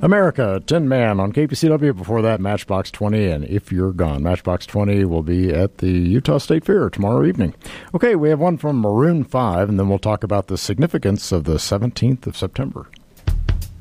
America, Tin Man on KPCW. Before that, Matchbox 20 and If You're Gone. Matchbox 20 will be at the Utah State Fair tomorrow evening. Okay, we have one from Maroon 5, and then we'll talk about the significance of the 17th of September.